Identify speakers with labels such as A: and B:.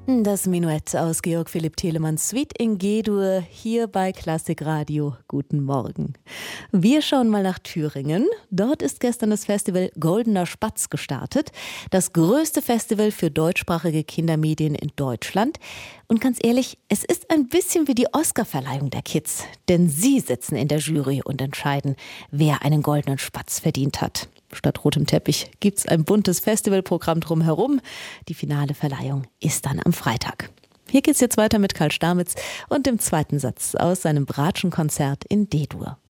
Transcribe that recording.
A: Das Menuett aus Georg Philipp Telemanns Suite in G-Dur hier bei Klassikradio. Guten Morgen. Wir schauen mal nach Thüringen. Dort ist gestern das Festival Goldener Spatz gestartet. Das größte Festival für deutschsprachige Kindermedien in Deutschland. Und ganz ehrlich, es ist ein bisschen wie die Oscarverleihung der Kids. Denn sie sitzen in der Jury und entscheiden, wer einen Goldenen Spatz verdient hat. Statt rotem Teppich gibt's ein buntes Festivalprogramm drumherum. Die finale Verleihung ist dann am Freitag. Hier geht's jetzt weiter mit Karl Stamitz und dem zweiten Satz aus seinem Bratschenkonzert in D-Dur.